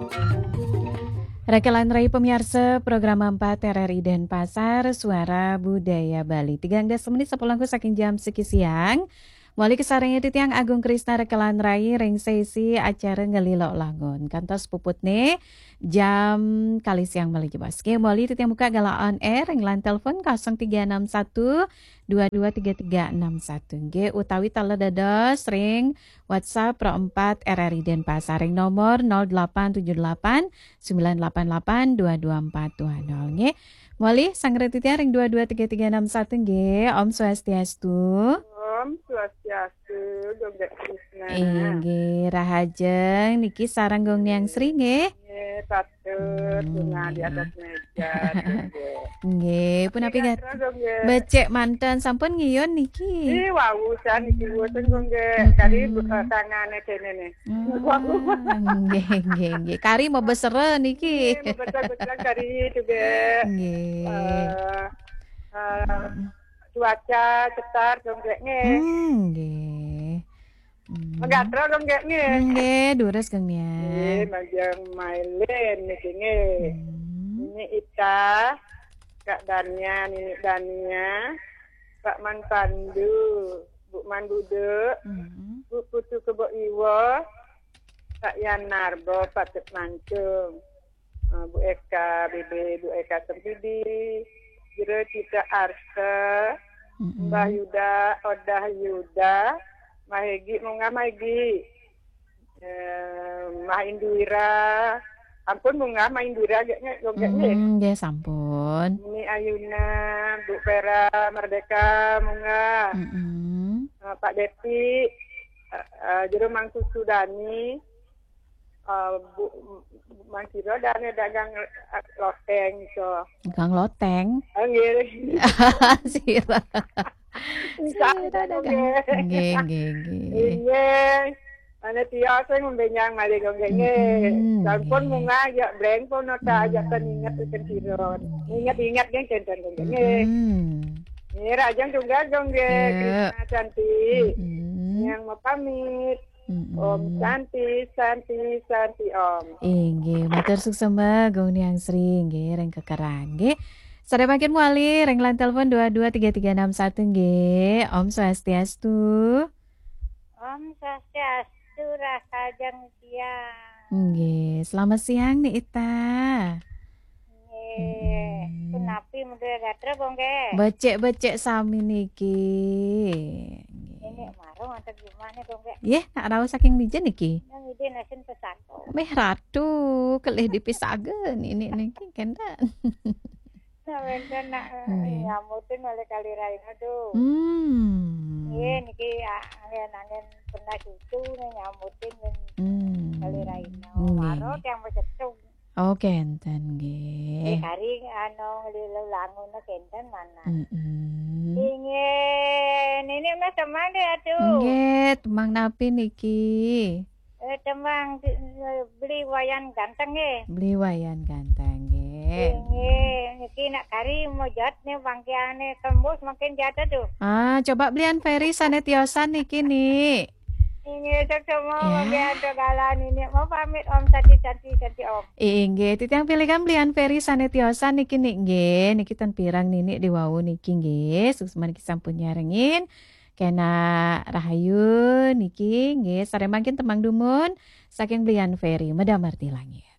Rekelan Rai pemirsa program 4 RRI Denpasar Suara Budaya Bali 13 menit sepulangku saking jam seki siang. Wali kesarangnya Titiang Agung Krisna Rekelan Rai ring sesi acara ngelilok langun. Kantos puputne jam kali siang balik jebas. Oke, wali Titiang buka gala on air ring line telepon 0361 223361. G utawi tala dados ring WhatsApp Pro 4 RRI Denpasar ring nomor 0878 988 22420 nggih. Wali sangretit ring 223361 nggih. Om Swastiastu. Om Swastiastu, Gongga Krisna. Inggih, rahajeng niki sarang gong niang Sri nggih. Nggih, patut bunga di atas meja. Nggih, punapi becek manten sampun ngiyon niki. Wau san iki boten Gongga kari tangane kene ne. Nggih. Kari mau besere niki. Betul-betul kari juga. Nggih. Cuaca cetar Gongga nggih. Nggih. Megatra Gongga nggih. Nggih, dures Gong nya. Nggih, majang mailen niki nggih. Ini Ita, Kak Dania, Nini Dania, Pak Man Pandu, Bu Man Bude, Bu Putu Kebo Iwo, Kak Yan Narbo, Pak Tet Mancung, Bu Eka Bibi, Bu Eka Sempidi, Jero Cita Arsa, Mbah Yuda, Odah Yuda, Mahegi, Munga Mahegi, Mah Indira, ampun Munga Mah Indira kayaknya nggih sampun. Ini Ayuna, Bu Pera Merdeka Munga, Pak Depi, Jero Mang Susudani, Bu Mansiro dan dagang loteng so. Dagang loteng. Nggih. Sira. Nggih. Nggih. Ana tiya sing membenyang mari Gongga nggih. Sampun munga ya breng pun ora aja ingat ikan siro. Ingat nggih centen Gongga nggih. Nggih rajang tunggal Gongga Krisna cantik. Yang mau pamit. Om Santi Om. Inggih, matur suksema Gong Niang Sri nggih reng kekerang nggih. Sare makin wali reng lan telepon 223361 nggih. Om Swastiastu. Om Swastiastu rahajeng siang. Nggih, selamat siang nih Ita. Nggih, punapi mudah gatra Gongga. Becek sami niki. Ini marung antar gimana Gongga? Yeh, nak raos saking dijen niki. Nang ide nasen pesanto. Meh ratu kelih dipisageun ini niki kendan. Nawenten nak nyamutin oleh kali raina tuh. Nggih niki angin pernah cucu nyamutin kali raina. Marung yang bececung. Oh, kenten nggih. Kari lilo langun kenten mana. Ini mas temang deh atuh. Nggih, temang napi niki. Temang beli wayan ganteng nggih. Beli wayan ganteng nggih. Nggih, niki nak kari mau jat nih bangkiane tembus makin jatuh tuh. Coba belian Ferry sanetiosan niki nih. Inggih semua ada galan ini mau pamit Om cantik Om. Inggih, titiang pilih kan belian Ferry sanetiosan niki nggih, niki ten pirang nini diwawu niki nggih, suksman niki sampun nyarengin. Kena rahayu niki nggih, sare mangkin temang dumun saking belian Ferry medamar tilangnya.